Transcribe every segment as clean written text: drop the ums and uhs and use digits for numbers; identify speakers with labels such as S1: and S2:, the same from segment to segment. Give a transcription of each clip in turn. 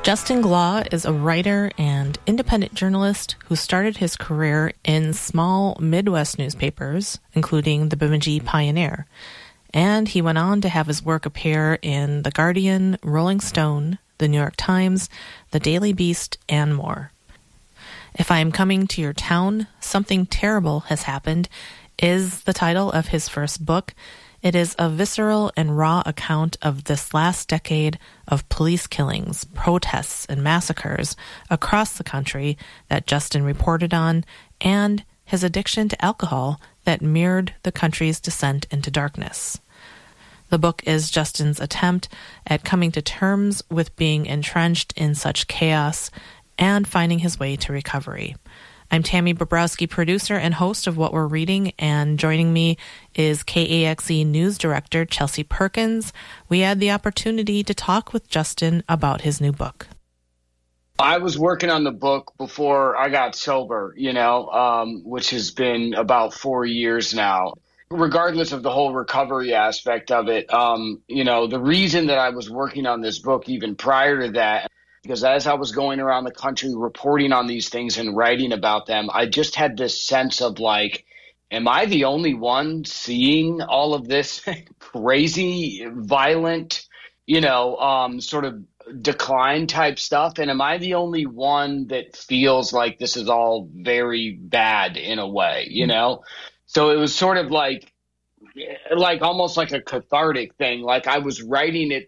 S1: Justin Glaw is a writer and independent journalist who started his career in small Midwest newspapers, including the Bemidji Pioneer. And he went on to have his work appear in The Guardian, Rolling Stone, The New York Times, The Daily Beast, and more. If I Am Coming to Your Town, Something Terrible Has Happened is the title of his first book. It is a visceral and raw account of this last decade of police killings, protests, and massacres across the country that Justin reported on, and his addiction to alcohol that mirrored the country's descent into darkness. The book is Justin's attempt at coming to terms with being entrenched in such chaos and finding his way to recovery. I'm Tammy Bobrowski, producer and host of What We're Reading, and joining me is KAXE News Director Chelsea Perkins. We had the opportunity to talk with Justin about his new book.
S2: I was working on the book before I got sober, which has been about 4 years now. Regardless of the whole recovery aspect of it, the reason that I was working on this book even prior to that, because as I was going around the country reporting on these things and writing about them, I just had this sense of like, am I the only one seeing all of this crazy, violent, sort of decline type stuff? And am I the only one that feels like this is all very bad in a way, So it was sort of like almost like a cathartic thing. Like I was writing it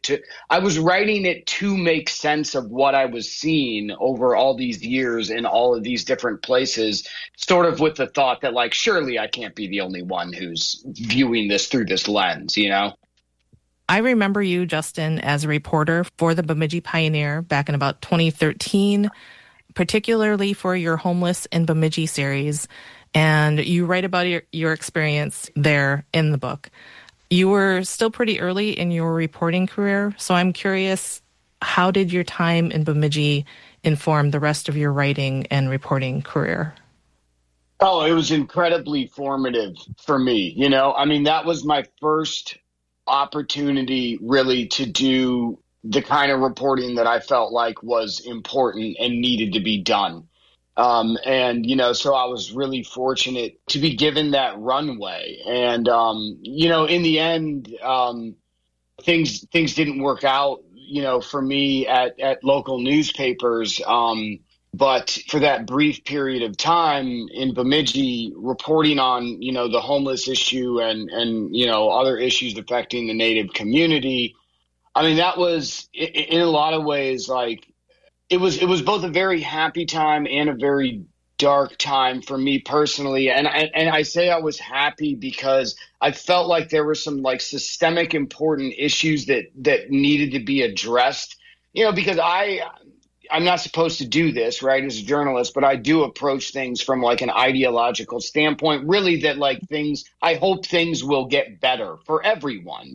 S2: to make sense of what I was seeing over all these years in all of these different places, sort of with the thought that like, surely I can't be the only one who's viewing this through this lens,
S1: I remember you, Justin, as a reporter for the Bemidji Pioneer back in about 2013, particularly for your Homeless in Bemidji series. And you write about your experience there in the book. You were still pretty early in your reporting career, so I'm curious, how did your time in Bemidji inform the rest of your writing and reporting career?
S2: Oh, it was incredibly formative for me. That was my first opportunity really to do the kind of reporting that I felt like was important and needed to be done. So I was really fortunate to be given that runway. And, in the end, things didn't work out, for me at local newspapers. But for that brief period of time in Bemidji, reporting on, the homeless issue and other issues affecting the Native community, that was in a lot of ways like, it was both a very happy time and a very dark time for me personally. And I say I was happy because I felt like there were some like systemic important issues that needed to be addressed, because I'm not supposed to do this, right, as a journalist, but I do approach things from like an ideological standpoint, really that like I hope things will get better for everyone,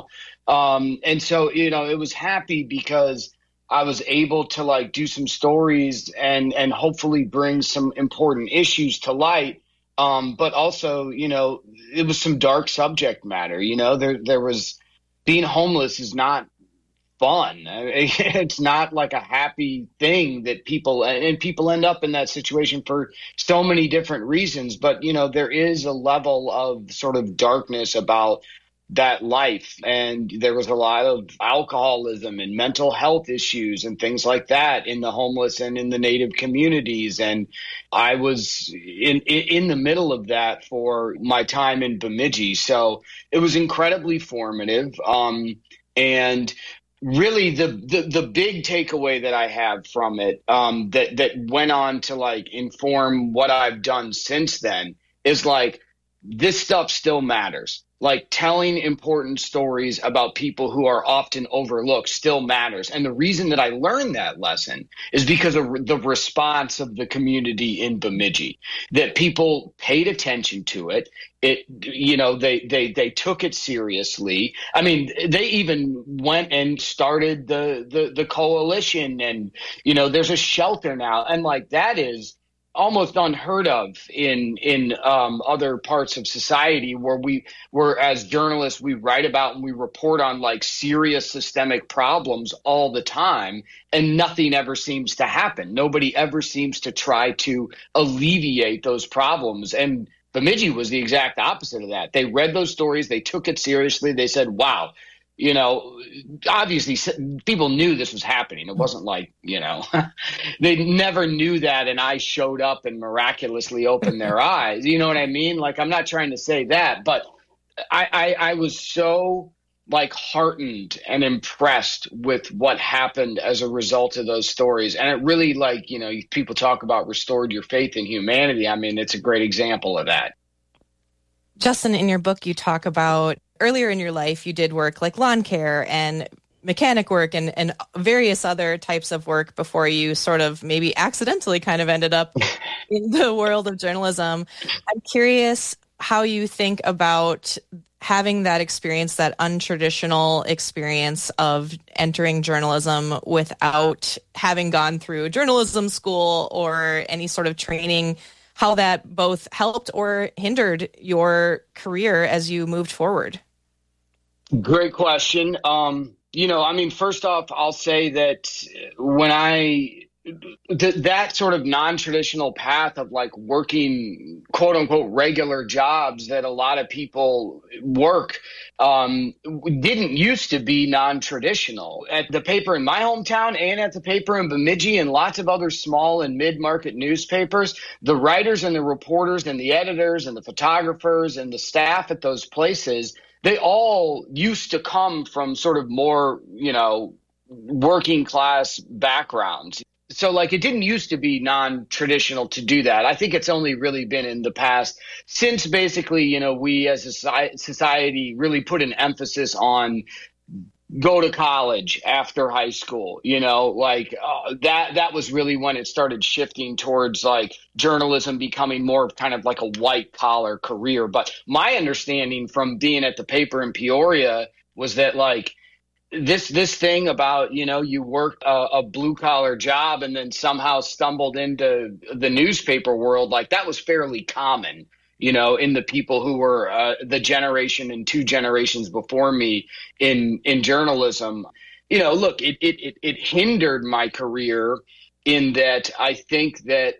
S2: And so, it was happy because I was able to like do some stories and hopefully bring some important issues to light. But also, it was some dark subject matter. There was being homeless is not fun. It's not like a happy thing that people end up in that situation for so many different reasons. But, there is a level of sort of darkness about that life. And there was a lot of alcoholism and mental health issues and things like that in the homeless and in the Native communities. And I was in the middle of that for my time in Bemidji. So it was incredibly formative. And really the big takeaway that I have from it, that went on to like inform what I've done since then is like, this stuff still matters. Like telling important stories about people who are often overlooked still matters. And the reason that I learned that lesson is because of the response of the community in Bemidji, that people paid attention to it. They took it seriously. They even went and started the coalition and, there's a shelter now. And like, that is almost unheard of in other parts of society, where as journalists we write about and we report on like serious systemic problems all the time, and nothing ever seems to happen. Nobody ever seems to try to alleviate those problems. And Bemidji was the exact opposite of that. They read those stories, they took it seriously, they said, wow. Obviously people knew this was happening. It wasn't like, they never knew that and I showed up and miraculously opened their eyes. You know what I mean? Like, I'm not trying to say that, but I was so like heartened and impressed with what happened as a result of those stories. And it really, like, people talk about restored your faith in humanity. I mean, it's a great example of that.
S3: Justin, in your book, you talk about earlier in your life, you did work like lawn care and mechanic work and various other types of work before you sort of maybe accidentally kind of ended up in the world of journalism. I'm curious how you think about having that experience, that untraditional experience of entering journalism without having gone through journalism school or any sort of training, how that both helped or hindered your career as you moved forward.
S2: Great question. First off, I'll say that when that sort of non-traditional path of like working quote unquote regular jobs that a lot of people work didn't used to be non-traditional. At the paper in my hometown and at the paper in Bemidji and lots of other small and mid-market newspapers, the writers and the reporters and the editors and the photographers and the staff at those places, they all used to come from sort of more, working class backgrounds. So like it didn't used to be non-traditional to do that. I think it's only really been in the past since basically, we as a society really put an emphasis on go to college after high school, that was really when it started shifting towards like journalism becoming more kind of like a white collar career. But my understanding from being at the paper in Peoria was that like this thing about, you worked a blue collar job and then somehow stumbled into the newspaper world, like that was fairly common. In the people who were the generation and two generations before me in journalism. Look, it hindered my career in that I think that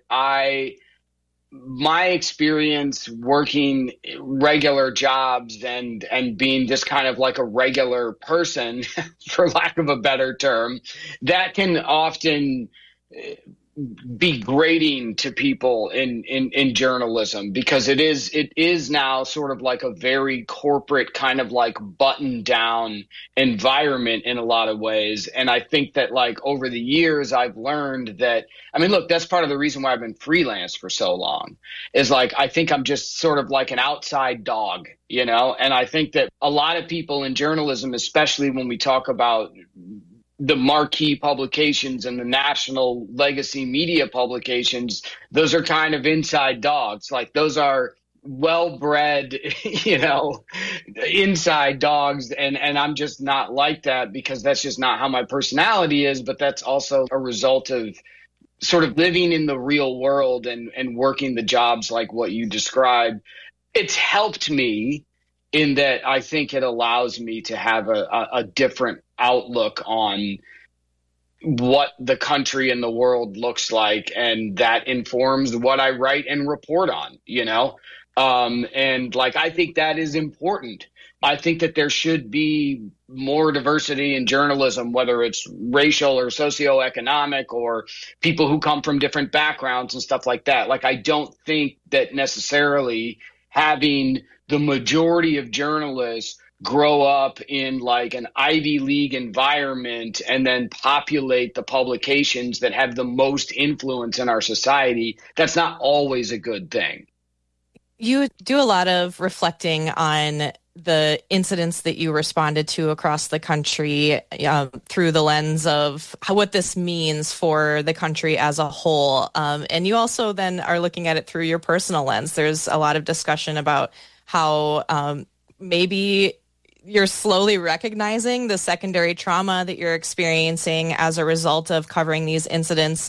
S2: my experience working regular jobs and being just kind of like a regular person, for lack of a better term, that can often be grating to people in journalism because it is now sort of like a very corporate kind of like button down environment in a lot of ways. And I think that like over the years I've learned that, look, that's part of the reason why I've been freelance for so long is like, I think I'm just sort of like an outside dog, and I think that a lot of people in journalism, especially when we talk about the marquee publications and the national legacy media publications, those are kind of inside dogs. Like those are well-bred, inside dogs. And I'm just not like that because that's just not how my personality is. But that's also a result of sort of living in the real world and working the jobs like what you described. It's helped me in that I think it allows me to have a different outlook on what the country and the world looks like, and that informs what I write and report on, and like I think that is important. I think that there should be more diversity in journalism, whether it's racial or socioeconomic or people who come from different backgrounds and stuff like that. Like I don't think that necessarily having the majority of journalists grow up in like an Ivy League environment and then populate the publications that have the most influence in our society, that's not always a good thing.
S3: You do a lot of reflecting on the incidents that you responded to across the country through the lens of what this means for the country as a whole. And you also then are looking at it through your personal lens. There's a lot of discussion about how maybe you're slowly recognizing the secondary trauma that you're experiencing as a result of covering these incidents.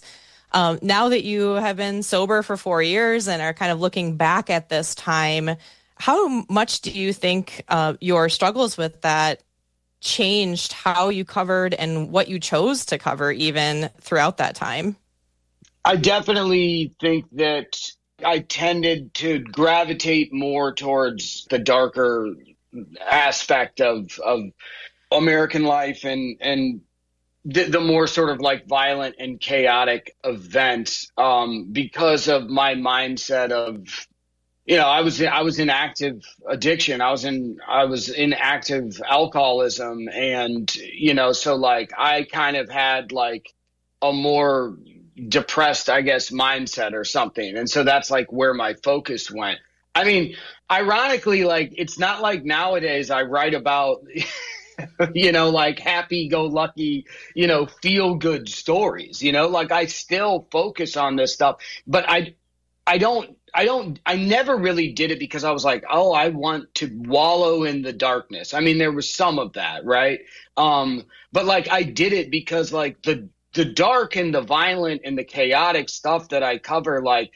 S3: Now that you have been sober for 4 years and are kind of looking back at this time, how much do you think your struggles with that changed how you covered and what you chose to cover even throughout that time?
S2: I definitely think that I tended to gravitate more towards the darker aspect of American life and the more sort of like violent and chaotic events because of my mindset of, I was in active addiction. I was in active alcoholism. And, so like I kind of had like a more depressed, I guess, mindset or something. And so that's like where my focus went. I mean, ironically, like it's not like nowadays I write about, like happy go lucky, feel good stories, like I still focus on this stuff, but I never really did it because I was like, oh, I want to wallow in the darkness. I mean, there was some of that, right? But like I did it because like the dark and the violent and the chaotic stuff that I cover, like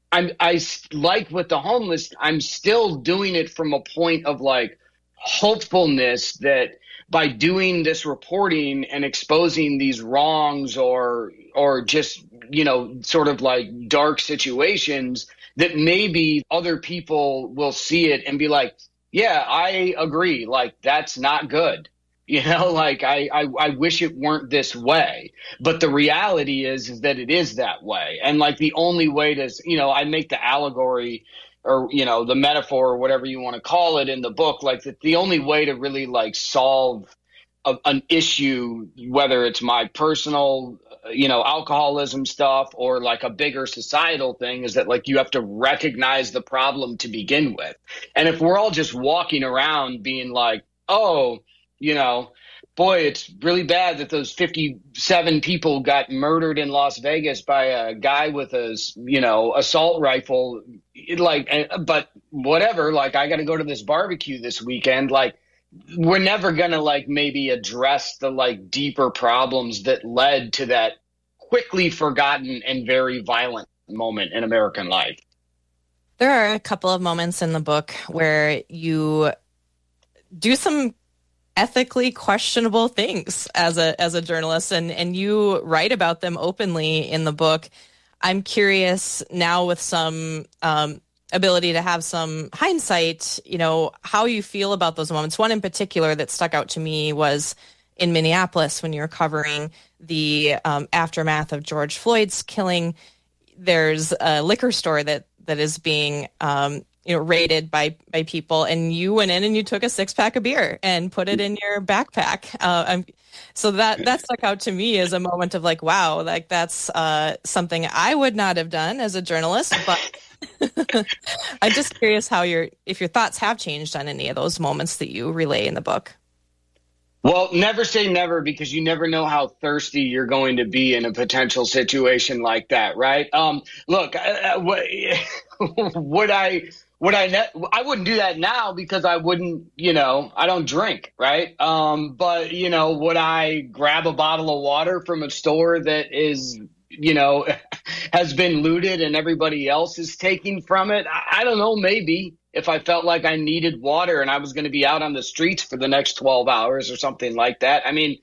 S2: I like with the homeless, I'm still doing it from a point of like hopefulness that by doing this reporting and exposing these wrongs or just, sort of like dark situations, that maybe other people will see it and be like, yeah, I agree. Like, that's not good. Like I wish it weren't this way. But the reality is that it is that way. And like the only way to, I make the allegory or, the metaphor or whatever you want to call it in the book, like the only way to really like solve an issue, whether it's my personal, alcoholism stuff or like a bigger societal thing, is that like you have to recognize the problem to begin with. And if we're all just walking around being like, oh, boy, it's really bad that those 57 people got murdered in Las Vegas by a guy with a, assault rifle. But whatever, like I got to go to this barbecue this weekend. Like we're never going to like maybe address the like deeper problems that led to that quickly forgotten and very violent moment in American life.
S3: There are a couple of moments in the book where you do some ethically questionable things as a journalist, and you write about them openly in the book. I'm curious now, with some ability to have some hindsight, how you feel about those moments. One in particular that stuck out to me was in Minneapolis when you were covering the aftermath of George Floyd's killing. There's a liquor store that is being raided by people, and you went in and you took a 6-pack of beer and put it in your backpack. So that stuck out to me as a moment of like, wow, like that's something I would not have done as a journalist. But I'm just curious if your thoughts have changed on any of those moments that you relay in the book.
S2: Well, never say never, because you never know how thirsty you're going to be in a potential situation like that, right? Look, I wouldn't do that now because I wouldn't, I don't drink, right? But, would I grab a bottle of water from a store that is, has been looted and everybody else is taking from it? I don't know, maybe. If I felt like I needed water and I was going to be out on the streets for the next 12 hours or something like that. I mean,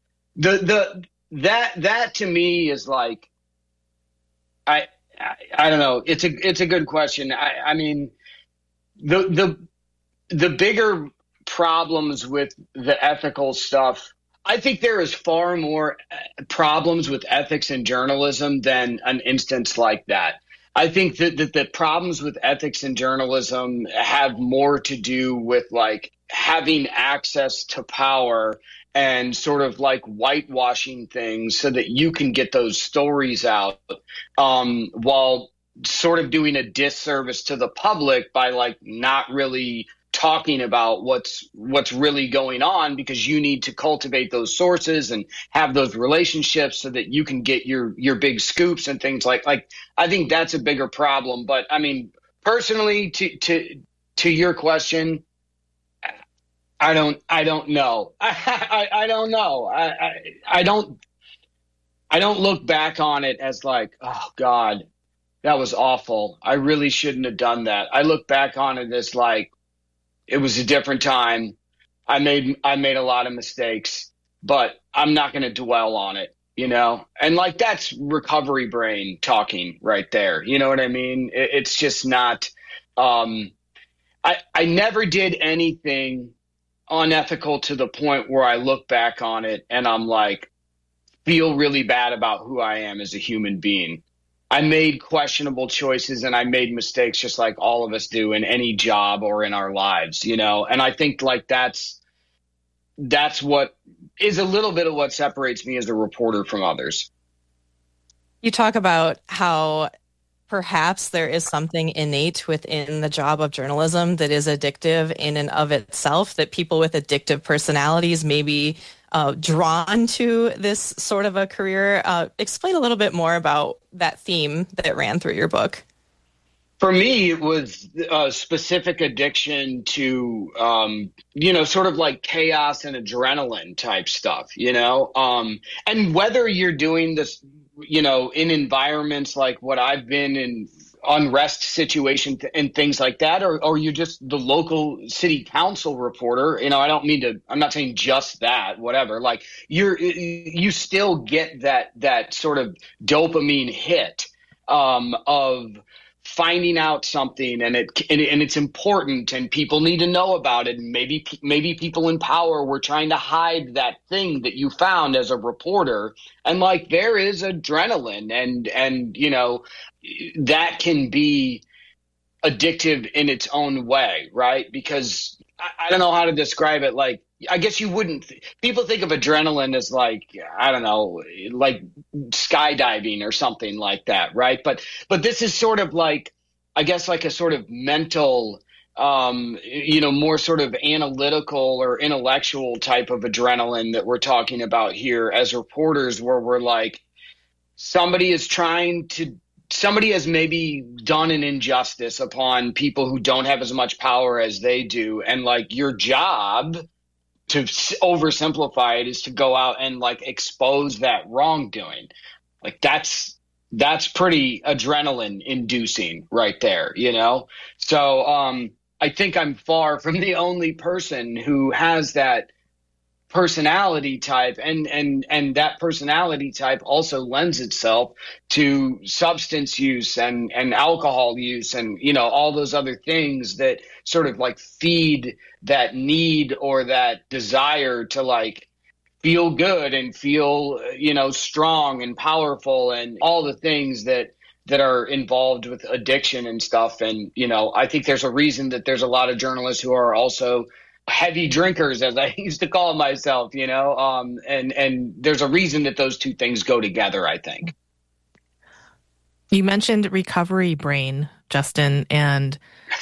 S2: that to me is like, I don't know. It's a good question. I mean, the bigger problems with the ethical stuff, I think there is far more problems with ethics in journalism than an instance like that. I think that the problems with ethics in journalism have more to do with like having access to power and sort of like whitewashing things so that you can get those stories out, while sort of doing a disservice to the public by like not really talking about what's really going on, because you need to cultivate those sources and have those relationships so that you can get your big scoops and things like I think that's a bigger problem. But I mean, personally, to your question, I don't know. I don't know. I don't look back on it as like, oh God, that was awful. I really shouldn't have done that. I look back on it as like, it was a different time. I made a lot of mistakes, but I'm not going to dwell on it, you know? And like, that's recovery brain talking right there. You know what I mean? It's just not, I never did anything unethical to the point where I look back on it and I'm like, feel really bad about who I am as a human being. I made questionable choices and I made mistakes just like all of us do in any job or in our lives, you know? And I think like that's what is a little bit of what separates me as a reporter from others.
S3: You talk about how perhaps there is something innate within the job of journalism that is addictive in and of itself, that people with addictive personalities may be drawn to this sort of a career. Explain a little bit more about that theme that ran through your book.
S2: For me, it was a specific addiction to, sort of like chaos and adrenaline type stuff, you know? And whether you're doing this, you know, in environments like what I've been in, unrest situation and things like that, or you're just the local city council reporter, you know, I'm not saying just that, whatever, like you still get that sort of dopamine hit, of finding out something and it's important and people need to know about it. And maybe people in power were trying to hide that thing that you found as a reporter. And like, there is adrenaline and, you know, that can be addictive in its own way, right? Because I don't know how to describe it. Like, I guess you wouldn't. People think of adrenaline as like, I don't know, like skydiving or something like that, right? But this is sort of like, I guess, like a sort of mental, more sort of analytical or intellectual type of adrenaline that we're talking about here as reporters, where we're like, somebody has maybe done an injustice upon people who don't have as much power as they do. And like, your job, to oversimplify it, is to go out and like expose that wrongdoing. Like, that's pretty adrenaline inducing right there, you know? So I think I'm far from the only person who has that personality type, and that personality type also lends itself to substance use and alcohol use and, you know, all those other things that sort of like feed that need or that desire to like feel good and feel, you know, strong and powerful and all the things that are involved with addiction and stuff. And, you know, I think there's a reason that there's a lot of journalists who are also heavy drinkers, as I used to call myself, you know, and there's a reason that those two things go together, I think.
S1: You mentioned recovery brain, Justin, and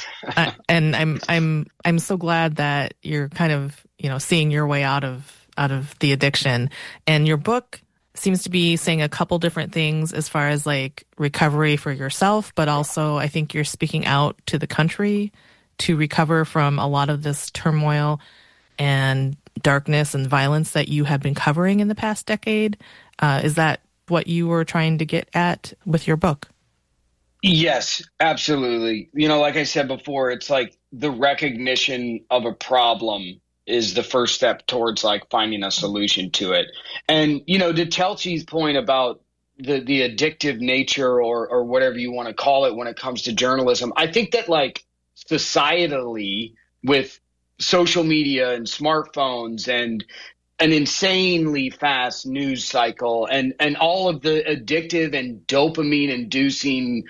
S1: I'm so glad that you're kind of, you know, seeing your way out of the addiction. And your book seems to be saying a couple different things as far as like recovery for yourself, but also I think you're speaking out to the country to recover from a lot of this turmoil and darkness and violence that you have been covering in the past decade. Is that what you were trying to get at with your book?
S2: Yes, absolutely. You know, like I said before, it's like the recognition of a problem is the first step towards like finding a solution to it. And, you know, to Chelsea's point about the addictive nature or whatever you want to call it when it comes to journalism, I think that like societally, with social media and smartphones and an insanely fast news cycle and all of the addictive and dopamine inducing,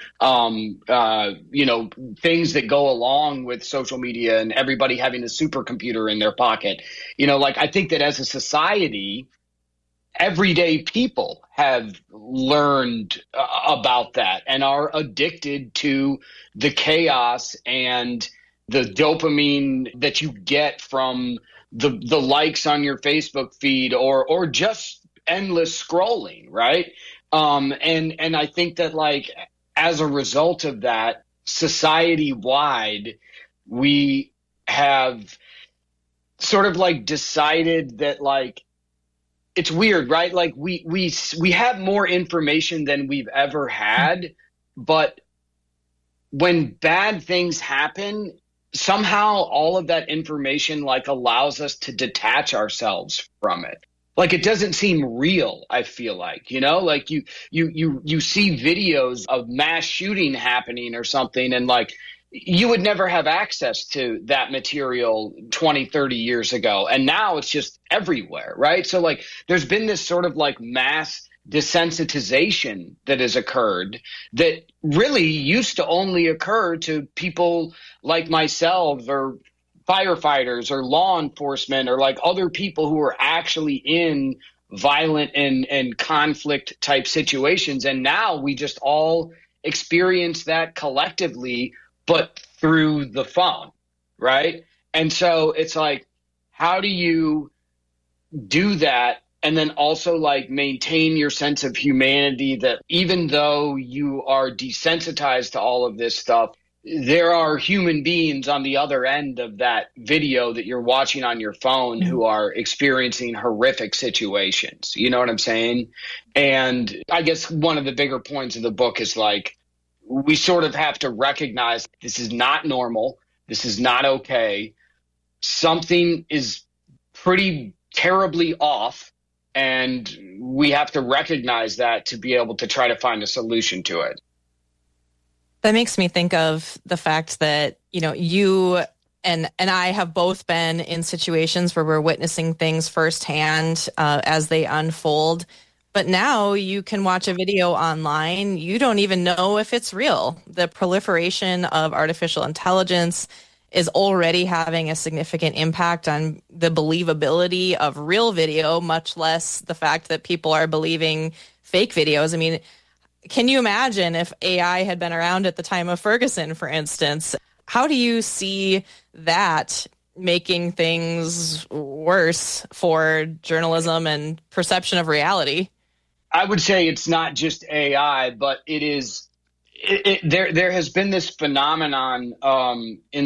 S2: things that go along with social media and everybody having a supercomputer in their pocket, you know, like, I think that as a society, everyday people have learned about that and are addicted to the chaos and the dopamine that you get from the likes on your Facebook feed or just endless scrolling, right? And I think that like as a result of that, society-wide, we have sort of like decided that like it's weird, right? Like we have more information than we've ever had, but when bad things happen, somehow all of that information like allows us to detach ourselves from it. Like it doesn't seem real, I feel like, like you see videos of mass shooting happening or something, and like you would never have access to that material 20, 30 years ago. And now it's just everywhere, right? So like there's been this sort of like mass desensitization that has occurred that really used to only occur to people like myself or firefighters or law enforcement or like other people who are actually in violent and conflict type situations. And now we just all experience that collectively, but through the phone, right? And so it's like, how do you do that and then also like maintain your sense of humanity that even though you are desensitized to all of this stuff, there are human beings on the other end of that video that you're watching on your phone who are experiencing horrific situations. You know what I'm saying? And I guess one of the bigger points of the book is like, we sort of have to recognize this is not normal. This is not okay. Something is pretty terribly off, and we have to recognize that to be able to try to find a solution to it.
S3: That makes me think of the fact that, you and I have both been in situations where we're witnessing things firsthand as they unfold. But now you can watch a video online. You don't even know if it's real. The proliferation of artificial intelligence is already having a significant impact on the believability of real video, much less the fact that people are believing fake videos. I mean, can you imagine if AI had been around at the time of Ferguson, for instance? How do you see that making things worse for journalism and perception of reality?
S2: I would say it's not just AI, but it is. There has been this phenomenon in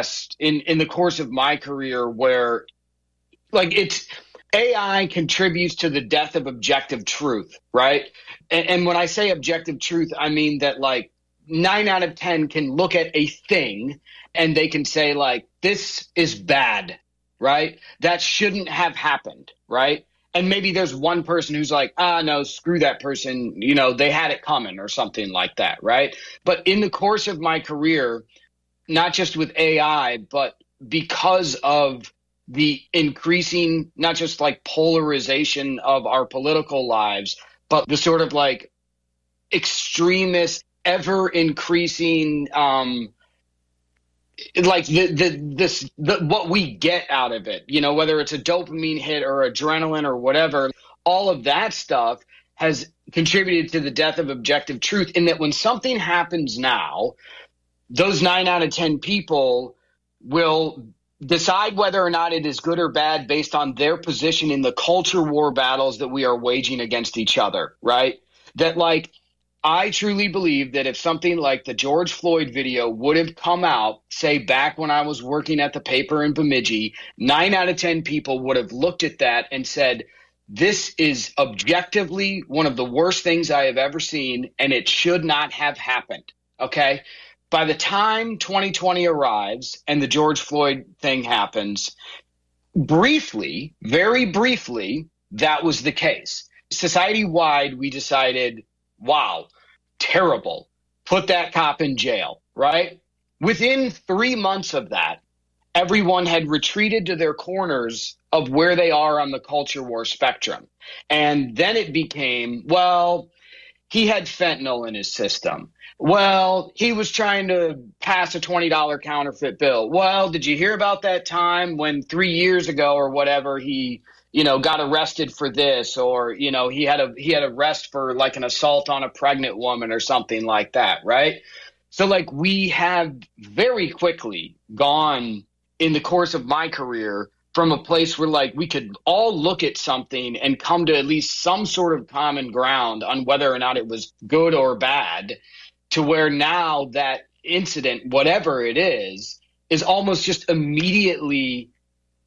S2: the course of my career where, like, it's AI contributes to the death of objective truth, right? And when I say objective truth, I mean that like 9 out of 10 can look at a thing and they can say like, this is bad, right? That shouldn't have happened, right? And maybe there's one person who's like, no, screw that person. They had it coming or something like that, right? But in the course of my career, not just with AI, but because of the increasing, not just like polarization of our political lives, but the sort of like extremist, ever increasing, like what we get out of it, whether it's a dopamine hit or adrenaline or whatever, all of that stuff has contributed to the death of objective truth. In that when something happens now, those 9 out of 10 people will decide whether or not it is good or bad based on their position in the culture war battles that we are waging against each other, right? That like, I truly believe that if something like the George Floyd video would have come out, say back when I was working at the paper in Bemidji, 9 out of 10 people would have looked at that and said, this is objectively one of the worst things I have ever seen, and it should not have happened, okay? By the time 2020 arrives and the George Floyd thing happens, briefly, very briefly, that was the case. Society-wide, we decided, wow, terrible. Put that cop in jail, right? Within 3 months of that, everyone had retreated to their corners of where they are on the culture war spectrum. And then it became, well, he had fentanyl in his system. Well, he was trying to pass a $20 counterfeit bill. Well, did you hear about that time when 3 years ago or whatever he got arrested for this, or, he had arrest for like an assault on a pregnant woman or something like that, right? So like we have very quickly gone in the course of my career from a place where like we could all look at something and come to at least some sort of common ground on whether or not it was good or bad, to where now that incident, whatever it is almost just immediately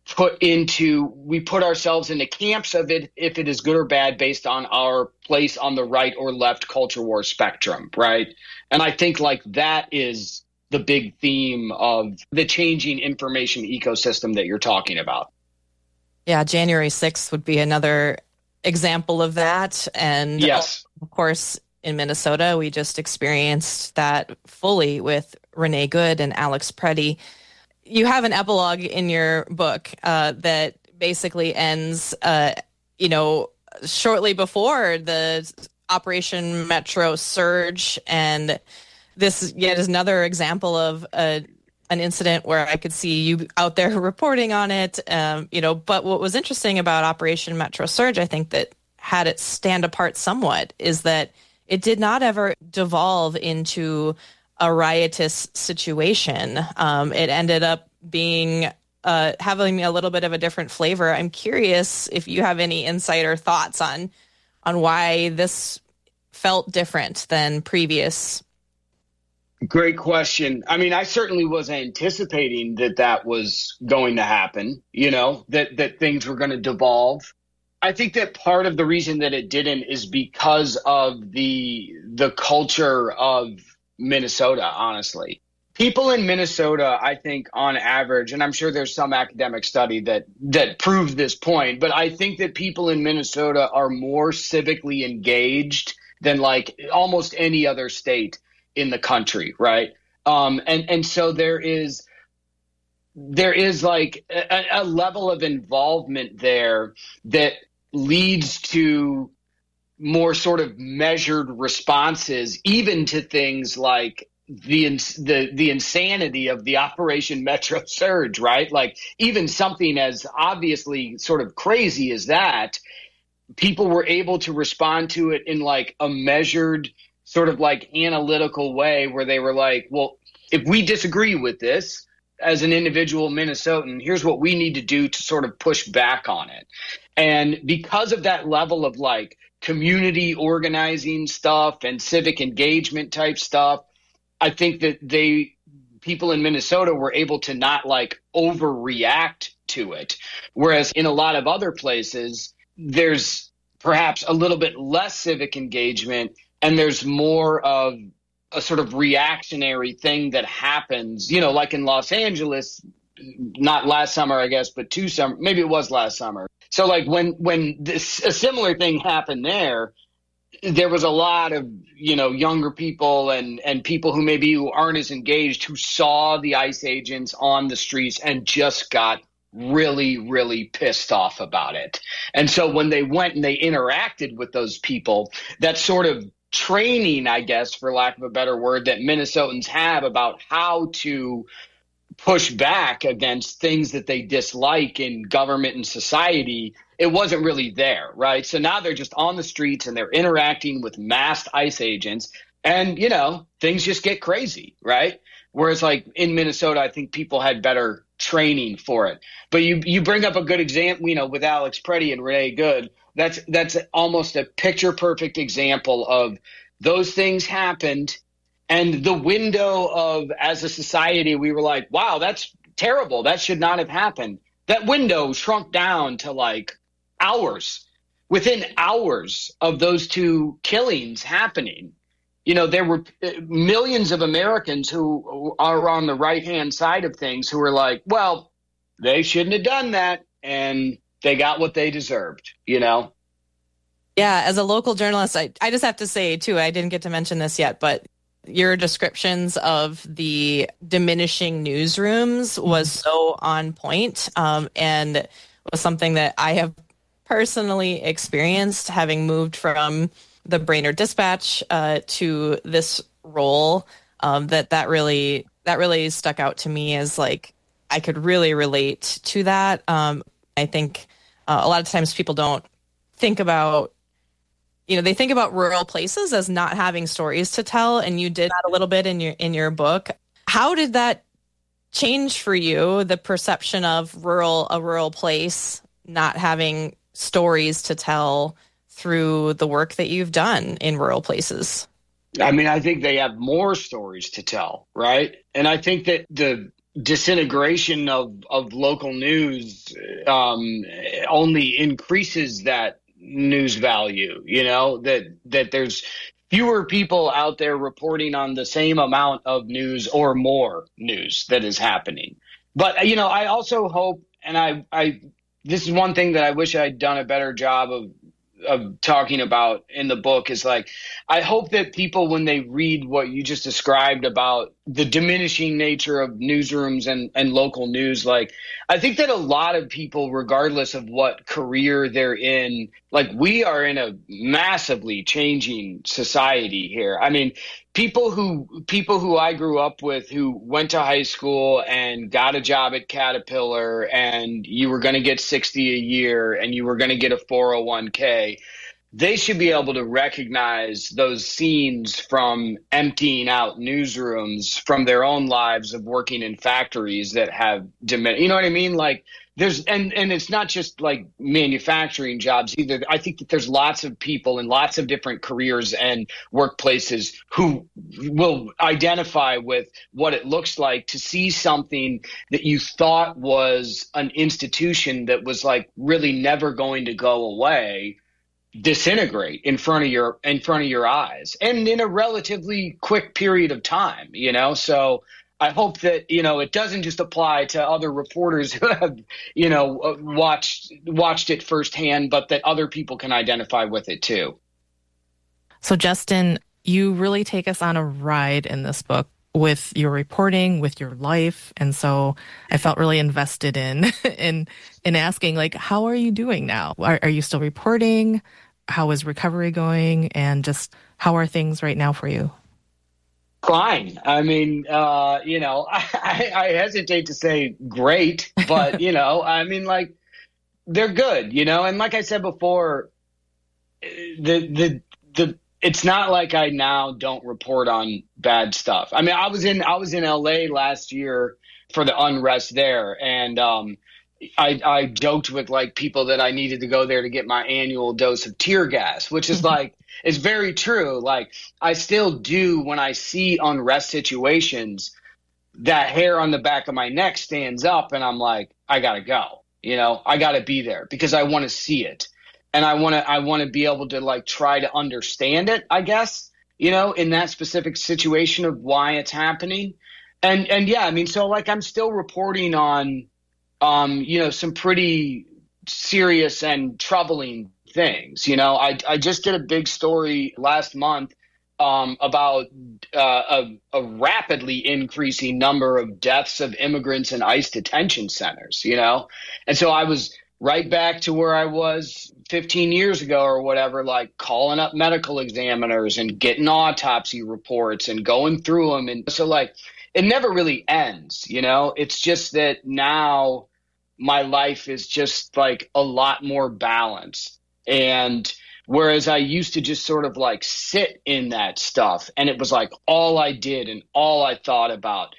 S2: we put ourselves into camps of it, if it is good or bad based on our place on the right or left culture war spectrum, right? And I think like that is the big theme of the changing information ecosystem that you're talking about.
S3: Yeah, January 6th would be another example of that. And
S2: yes,
S3: of course, in Minnesota, we just experienced that fully with Renee Good and Alex Preddy. You have an epilogue in your book that basically ends, shortly before the Operation Metro surge. And this yet is another example of an incident where I could see you out there reporting on it. But what was interesting about Operation Metro surge, I think that had it stand apart somewhat, is that it did not ever devolve into a riotous situation. It ended up being having a little bit of a different flavor. I'm curious if you have any insight or thoughts on why this felt different than previous.
S2: Great question. I mean, I certainly was anticipating that was going to happen, that things were going to devolve. I think that part of the reason that it didn't is because of the culture of Minnesota, honestly. People in Minnesota, I think on average, and I'm sure there's some academic study that proves this point, but I think that people in Minnesota are more civically engaged than like almost any other state in the country, right? And so there is like a level of involvement there that leads to more sort of measured responses, even to things like the insanity of the Operation Metro surge, right? Like even something as obviously sort of crazy as that, people were able to respond to it in like a measured sort of like analytical way where they were like, well, if we disagree with this as an individual Minnesotan, here's what we need to do to sort of push back on it. And because of that level of like community organizing stuff and civic engagement type stuff, I think that people in Minnesota were able to not like overreact to it. Whereas in a lot of other places, there's perhaps a little bit less civic engagement and there's more of a sort of reactionary thing that happens, like in Los Angeles, not last summer, I guess, but maybe it was last summer. So like when a similar thing happened there was a lot of, younger people and people who aren't as engaged who saw the ICE agents on the streets and just got really, really pissed off about it. And so when they went and they interacted with those people, that sort of training, I guess, for lack of a better word, that Minnesotans have about how to push back against things that they dislike in government and society, it wasn't really there, right? So now they're just on the streets and they're interacting with masked ICE agents and, things just get crazy, right? Whereas like in Minnesota, I think people had better training for it. But you bring up a good example, with Alex Preddy and Renee Good. That's almost a picture perfect example of those things happened. And the window of, as a society, we were like, wow, that's terrible. That should not have happened. That window shrunk down to like hours. Within hours of those two killings happening, there were millions of Americans who are on the right-hand side of things who were like, well, they shouldn't have done that. And they got what they deserved, Yeah,
S3: as a local journalist, I just have to say, too, I didn't get to mention this yet, but your descriptions of the diminishing newsrooms was so on point, and was something that I have personally experienced, having moved from the Brainerd Dispatch to this role. That really stuck out to me as like I could really relate to that. I think a lot of times people don't think about. They think about rural places as not having stories to tell, and you did that a little bit in your book. How did that change for you, the perception of a rural place not having stories to tell through the work that you've done in rural places?
S2: I mean, I think they have more stories to tell, right? And I think that the disintegration of local news only increases that news value, that there's fewer people out there reporting on the same amount of news or more news that is happening. But, I also hope, and I this is one thing that I wish I'd done a better job of talking about in the book, is like, I hope that people, when they read what you just described about the diminishing nature of newsrooms and local news, like, I think that a lot of people, regardless of what career they're in, like, we are in a massively changing society here. I mean, people who I grew up with, who went to high school and got a job at Caterpillar, and you were going to get 60 a year and you were going to get a 401k, they should be able to recognize those scenes from emptying out newsrooms from their own lives of working in factories that have diminished. You know what I mean? Like, there's, and it's not just like manufacturing jobs either. I think that there's lots of people in lots of different careers and workplaces who will identify with what it looks like to see something that you thought was an institution that was like really never going to go away disintegrate in front of your eyes, and in a relatively quick period of time, So I hope that, it doesn't just apply to other reporters who have, watched it firsthand, but that other people can identify with it too.
S1: So Justin, you really take us on a ride in this book with your reporting, with your life. And so I felt really invested in asking, like, how are you doing now? Are you still reporting? How is recovery going? And just how are things right now for you?
S2: Fine. I mean, I hesitate to say great, but, I mean, like, they're good, and like I said before, it's not like I now don't report on bad stuff. I mean, I was in LA last year for the unrest there, and I joked with like people that I needed to go there to get my annual dose of tear gas, which is like, it's very true. Like, I still do, when I see unrest situations, that hair on the back of my neck stands up, and I'm like, I gotta go, I gotta be there because I want to see it. And I want to be able to like try to understand it, I guess, in that specific situation of why it's happening. And yeah, I mean, so like, I'm still reporting on, some pretty serious and troubling things. I just did a big story last month about a rapidly increasing number of deaths of immigrants in ICE detention centers, and so I was right back to where I was 15 years ago or whatever, like calling up medical examiners and getting autopsy reports and going through them. And so like, it never really ends, it's just that now my life is just like a lot more balanced. And whereas I used to just sort of like sit in that stuff, and it was like all I did and all I thought about,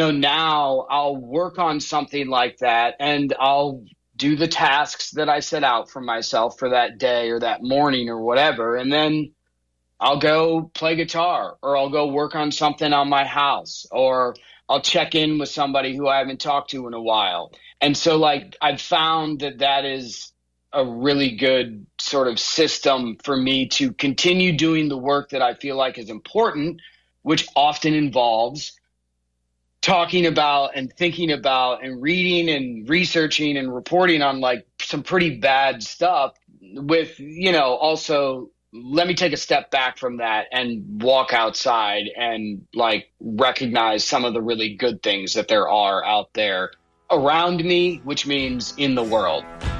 S2: now I'll work on something like that, and I'll do the tasks that I set out for myself for that day or that morning or whatever. And then I'll go play guitar, or I'll go work on something on my house, or I'll check in with somebody who I haven't talked to in a while. And so like, I've found that is a really good sort of system for me to continue doing the work that I feel like is important, which often involves talking about and thinking about and reading and researching and reporting on like some pretty bad stuff with, also let me take a step back from that and walk outside and like recognize some of the really good things that there are out there around me, which means in the world.